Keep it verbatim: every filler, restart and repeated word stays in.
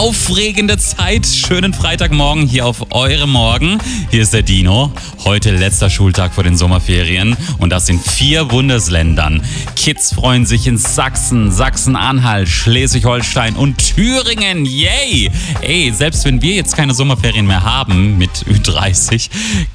Aufregende Zeit. Schönen Freitagmorgen hier auf eurem Morgen. Hier ist der Dino. Heute letzter Schultag vor den Sommerferien und das in vier Bundesländern. Kids freuen sich in Sachsen, Sachsen-Anhalt, Schleswig-Holstein und Thüringen. Yay! Ey, selbst wenn wir jetzt keine Sommerferien mehr haben mit Ü dreißig,